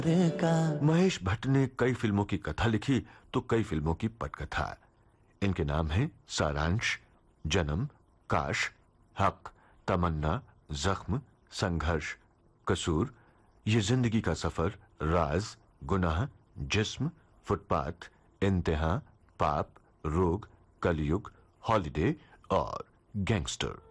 महेश भट्ट ने कई फिल्मों की कथा लिखी तो कई फिल्मों की पटकथा। इनके नाम हैं सारांश, जन्म, काश, हक, तमन्ना, जख्म, संघर्ष, कसूर, ये जिंदगी का सफर, राज, गुनाह, जिस्म, फुटपाथ, इंतहा, पाप, रोग, कलयुग, हॉलिडे और गैंगस्टर।